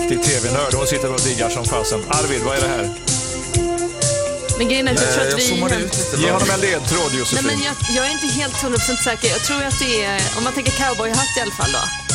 riktig tv-nörd. Hon sitter och diggar som fasen. Arvid, vad är det här? Men grejen är att jag tror att Jag vi... zoomade ut lite. Ge honom en ledtråd, Josefin. Nej, men jag är inte helt 100% säker. Jag tror att det är, om man tänker cowboyhatt i alla fall då.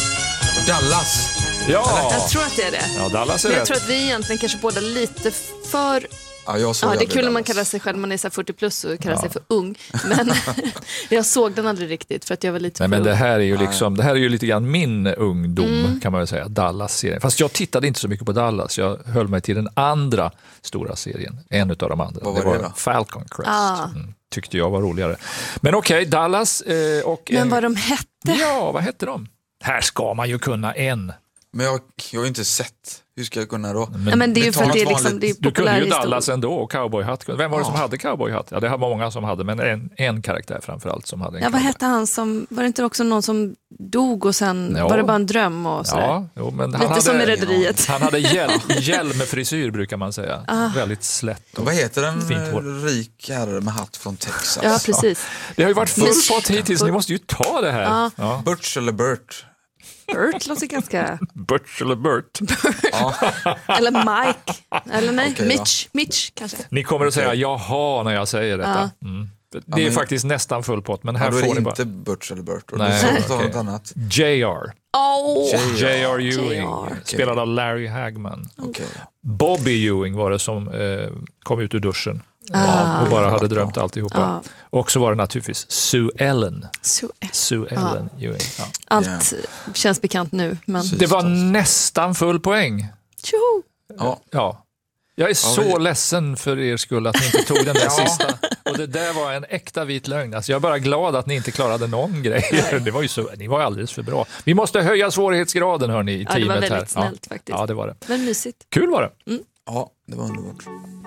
Dallas. Ja, Jag tror att det är det. ja, Dallas är Men jag rätt. tror att vi egentligen kanske båda lite för... Ja, jag såg Ja, det är aldrig kul när man Dallas. kallar sig själv, man är så här 40 plus och kallar sig för ung. Men jag såg den aldrig riktigt för att jag var lite Nej, men för det ung. här är ju liksom, det här är ju lite grann min ungdom kan man väl säga, Dallas-serien. Fast jag tittade inte så mycket på Dallas, jag höll mig till den andra stora serien, en av de andra. Vad var det då? Falcon Crest. Tyckte jag var roligare. Men okej, Dallas och... Men vad de hette? Ja, vad hette de? Här ska man ju kunna en. Men jag har ju inte sett. Hur ska jag kunna då? Ja, men det är ju det för att tar det är ett liksom vanligt- det är Du kunde populär ju historia. Dallas ändå och cowboyhatt. Vem var det som hade cowboyhatt? Ja, det var många som hade, men en karaktär framförallt som hade en Ja, vad cowboy. hette han som, var det inte också någon som dog och sen Ja. var det bara en dröm och sådär? Ja, jo, men han Lite hade, som i Rederiet. Han hade hjälm med frisyr brukar man säga. Väldigt slätt. Och Vad heter den fint hår. rik herre med hatt från Texas? Ja, precis. Det har ju varit full pott hittills, ni måste ju ta det här. Ja. Butch eller Burt? Burt låter ganska... Butch eller Burt. Eller Mike. Eller nej, Okej, Mitch kanske. Ni kommer att säga jaha när jag säger detta. Det är men- faktiskt nästan full pott, men här Ja, då är får det ni bara... inte Butch eller Burt. Och Nej, du sa okej. något annat. J.R. J.R. Ewing, JR. spelad av Larry Hagman. Okej. Bobby Ewing var det som kom ut ur duschen och bara hade drömt alltihopa. Och så var det naturligtvis Sue Ellen. Sue Ellen Ewing. Ja. Allt känns bekant nu, men... Det var nästan full poäng. Tjoho! Ja. Ja. Jag är så ledsen för er skull att ni inte tog den där sista. Och det där var en äkta vit lögn. Alltså jag är bara glad att ni inte klarade någon grej. Det var ju så, ni var alldeles för bra. Vi måste höja svårighetsgraden, hörni, i Ja, det teamet var här. väldigt snällt faktiskt. Ja, det var det. Men mysigt. Kul var det. Ja, det var underbart.